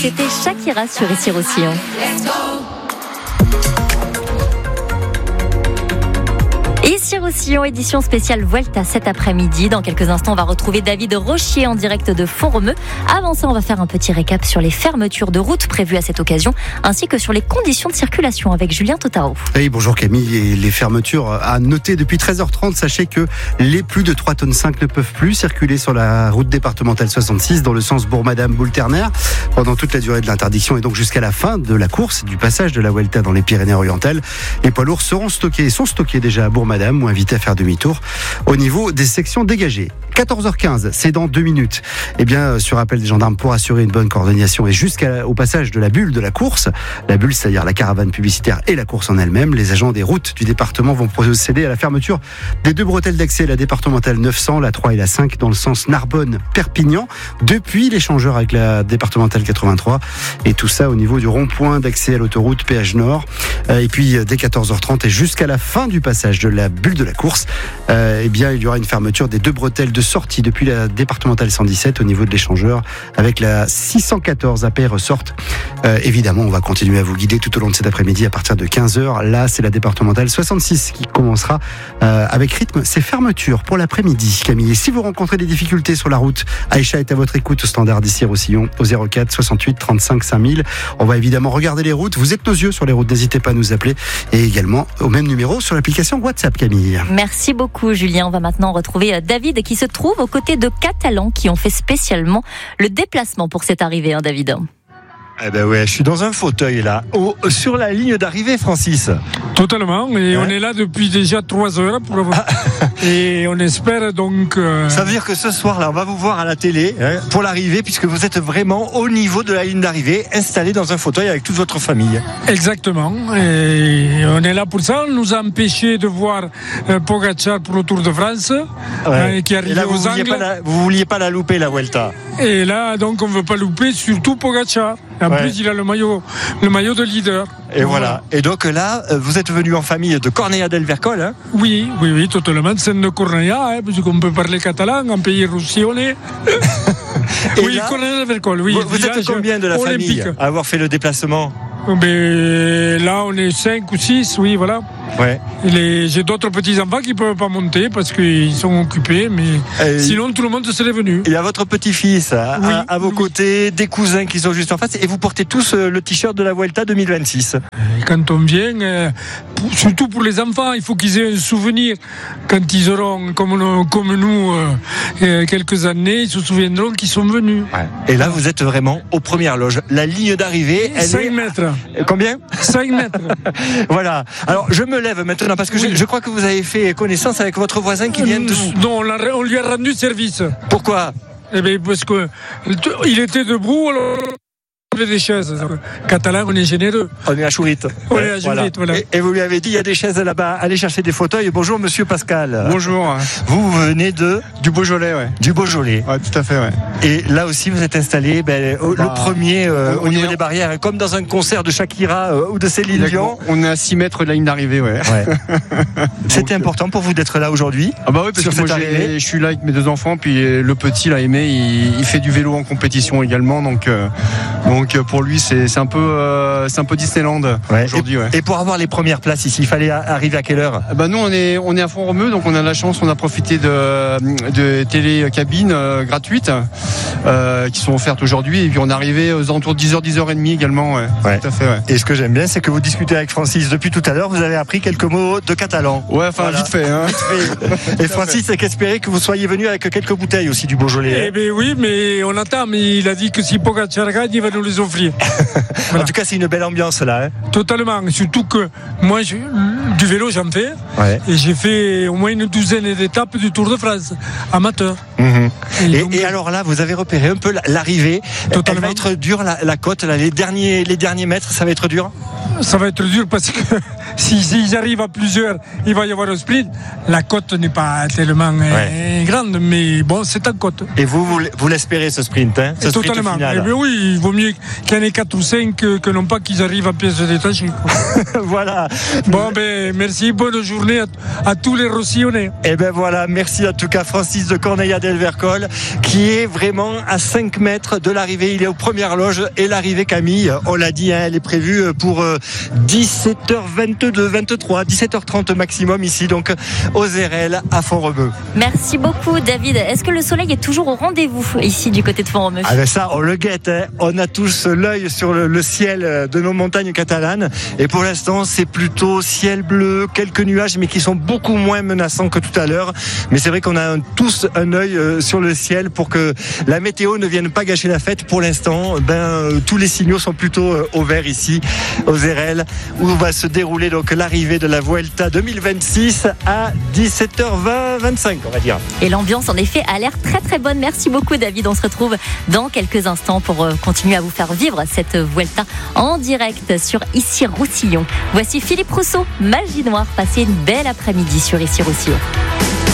c'était Shakira sur Issy-Roussillon. Issy-Roussillon, édition spéciale Vuelta cet après-midi. Dans quelques instants, on va retrouver David Rochier en direct de Font-Romeu. Avant ça, on va faire un petit récap sur les fermetures de routes prévues à cette occasion, ainsi que sur les conditions de circulation avec Julien Totaro. Oui, bonjour Camille. Et les fermetures à noter depuis 13h30. Sachez que les plus de 3,5 tonnes ne peuvent plus circuler sur la route départementale 66 dans le sens Bourg-Madame-Boulterner pendant toute la durée de l'interdiction et donc jusqu'à la fin de la course du passage de la Vuelta dans les Pyrénées-Orientales. Les poids lourds sont stockés déjà à Bourg-Madame ou invités à faire demi-tour au niveau des sections dégagées. 14h15, c'est dans 2 minutes. Eh bien, sur appel des gendarmes pour assurer une bonne coordination et jusqu'au passage de la bulle de la course, la bulle, c'est-à-dire la caravane publicitaire et la course en elle-même, les agents des routes du département vont procéder à la fermeture des 2 bretelles d'accès, la départementale 900, la 3 et la 5, dans le sens Narbonne-Perpignan, depuis l'échangeur avec la départementale 83, et tout ça au niveau du rond-point d'accès à l'autoroute Péage Nord. Et puis, dès 14h30 et jusqu'à la fin du passage de la bulle de la course, eh bien, il y aura une fermeture des 2 bretelles de sortie depuis la départementale 117 au niveau de l'échangeur avec la 614 à paix ressorte. Évidemment, on va continuer à vous guider tout au long de cet après-midi à partir de 15h. Là, c'est la départementale 66 qui commencera avec rythme ses fermetures pour l'après-midi. Camille, et si vous rencontrez des difficultés sur la route, Aïcha est à votre écoute au standard d'Issy-Roussillon au 04 68 35 5000. On va évidemment regarder les routes. Vous êtes nos yeux sur les routes, n'hésitez pas à nous appeler, et également au même numéro sur l'application WhatsApp, Camille. Merci beaucoup Julien. On va maintenant retrouver David qui se trouve aux côtés de Catalans qui ont fait spécialement le déplacement pour cette arrivée, David. Eh ben ouais, je suis dans un fauteuil là, sur la ligne d'arrivée, Francis. Totalement, et on est là depuis déjà 3 heures et on espère donc... Ça veut dire que ce soir là, on va vous voir à la télé pour l'arrivée, puisque vous êtes vraiment au niveau de la ligne d'arrivée, installé dans un fauteuil avec toute votre famille. Exactement, et on est là pour ça. On nous a empêché de voir Pogacar pour le Tour de France, qui arrivait aux Angles. Vous vouliez pas la louper, la Vuelta. Et là, donc, on veut pas louper, surtout Pogacar. En plus, il a le maillot de leader. Et voilà. Et donc là, vous êtes venu en famille de Cornellà del Vercol, hein? Oui, totalement. C'est de Cornellà, puisqu'on peut parler catalan, un pays roussillonnais. Oui, Cornellà del Vercol, oui. Vous êtes combien de la famille à avoir fait le déplacement? Là, on est 5 ou 6, oui, voilà. Ouais. J'ai d'autres petits-enfants qui ne peuvent pas monter parce qu'ils sont occupés, mais sinon tout le monde serait venu. Il y a votre petit-fils à vos côtés, des cousins qui sont juste en face, et vous portez tous le t-shirt de la Vuelta 2026. Et quand on vient, surtout pour les enfants, il faut qu'ils aient un souvenir. Quand ils auront, comme nous, quelques années, ils se souviendront qu'ils sont venus. Ouais. Et là, vous êtes vraiment aux premières loges. La ligne d'arrivée, elle 5 mètres. Combien? 5 mètres. Voilà. Alors, je me lève maintenant parce que je crois que vous avez fait connaissance avec votre voisin qui vient de... Non, on lui a rendu service. Pourquoi? Eh bien, parce que il était debout, alors... Il y avait des chaises. Catalan, on est généreux. On est à Chourite. On est à Chourite, voilà. Et vous lui avez dit, il y a des chaises là-bas, allez chercher des fauteuils. Bonjour, monsieur Pascal. Bonjour. Vous venez du Beaujolais, ouais. Du Beaujolais. Ouais, tout à fait, ouais. Et là aussi, vous êtes installé, le premier au niveau des barrières, comme dans un concert de Shakira ou de Céline Dion. On est à 6 mètres de la ligne d'arrivée, ouais. C'était important pour vous d'être là aujourd'hui? Ah bah oui, parce que moi, je suis là avec mes 2 enfants, puis le petit, là, Aimé, il fait du vélo en compétition également, donc pour lui c'est un peu Disneyland aujourd'hui. Et pour avoir les premières places ici, il fallait arriver à quelle heure? Nous on est à Font-Romeu, donc on a la chance, on a profité de télécabines gratuites qui sont offertes aujourd'hui, et puis on est arrivé aux alentours de 10h, 10h30 également. Tout à fait, ouais. Et ce que j'aime bien, c'est que vous discutez avec Francis depuis tout à l'heure, vous avez appris quelques mots de catalan. Ouais, enfin voilà. Vite fait, hein. Et Francis a qu'espéré que vous soyez venu avec quelques bouteilles aussi du Beaujolais. Eh bien oui, mais on attend, mais il a dit que si Pogacar gagne, il va nous les offrir. Voilà. En tout cas, c'est une belle ambiance là. Totalement. Surtout que moi, du vélo, j'en fais. Et j'ai fait au moins une douzaine d'étapes du Tour de France, amateur. Et alors là, vous avez repéré un peu l'arrivée. Totalement. Elle va être dure, la côte, là, les derniers mètres, ça va être dur. Ça va être dur parce que s'ils arrivent à plusieurs, il va y avoir un sprint. La cote n'est pas tellement grande, mais bon, c'est en cote. Et vous l'espérez ce sprint, hein, ce sprint totalement. final. Mais oui, il vaut mieux qu'il y en ait 4 ou 5 que non pas qu'ils arrivent à pièces détachées. Voilà. Bon, merci, bonne journée à tous les Rossillonnais. Et ben voilà, merci en tout cas Francis de Corneilla-d'Elvercol, qui est vraiment à 5 mètres de l'arrivée. Il est aux premières loges et l'arrivée, Camille, on l'a dit, elle est prévue pour 17h22, 23, 17h30 maximum ici, donc aux RL à Font-Romeu. Merci beaucoup David. Est-ce que le soleil est toujours au rendez-vous ici du côté de Font-Romeu? Ah ben ça, on le guette, hein. On a tous l'œil sur le ciel de nos montagnes catalanes, et pour l'instant c'est plutôt ciel bleu, quelques nuages mais qui sont beaucoup moins menaçants que tout à l'heure, mais c'est vrai qu'on a tous un œil sur le ciel pour que la météo ne vienne pas gâcher la fête. Pour l'instant, tous les signaux sont plutôt au vert ici aux RL, où va se dérouler donc l'arrivée de la Vuelta 2026 à 17h25, on va dire. Et l'ambiance en effet a l'air très très bonne. Merci beaucoup David, on se retrouve dans quelques instants pour continuer à vous faire vivre cette Vuelta en direct sur Issy-Roussillon. Voici Philippe Rousseau, Magie Noire. Passez une belle après-midi sur Issy-Roussillon.